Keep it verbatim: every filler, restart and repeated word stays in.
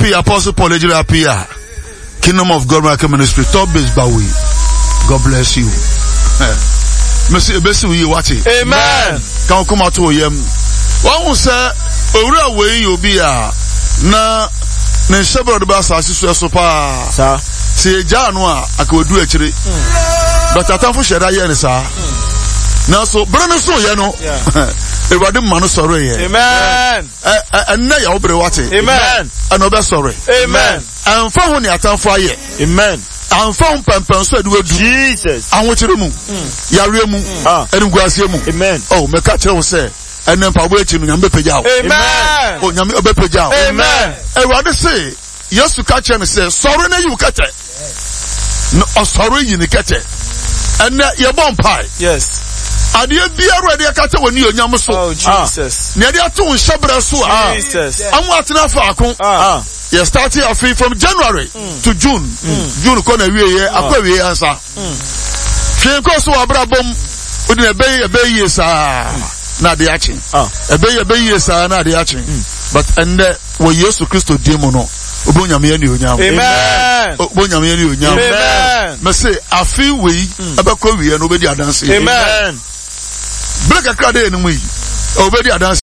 P, Apostle Paul Ejira P, Kingdom of God Miracle Ministry, top base Bawi. God bless you. Mercy, bless you, watch it. Amen. Can come out to him. One will say, Ora way you be a na na several the bus as you so far. Sir. Say Janua, I could do actually. But I thought for Shada Yen, sir. Now so, brother, so you know. A random man sorry. Amen. And now you're over watching. Amen. Another sorry. Amen. And found your time for ye. Amen. And found Pampan said, Jesus. I want you to move. Yarimu. And Guasimu. Amen. Oh, Mekacha will say. And then for waiting, Yambe Pajao. Amen. Oh, Yambe Pajao. Amen. And rather say, yes, to catch and say, sorry, now you catch it. No, oh, sorry, you catch it. And uh, your bomb pie. Yes. And you be already a catcher when you are Yamuso. Oh, Jesus. Nedia two Shabra Sua. Jesus. I'm watching a falcon. Ah. You start here free from January to June. June, corner, we are a query answer. She goes to a brabum with a bay, a bay is not the action. A bay, a bay is not the action. But and we used to Christo Demono. Amen. Amen. Must say, I feel we about Korea and nobody are dancing. Amen. Break a crowd in we. Obedi dance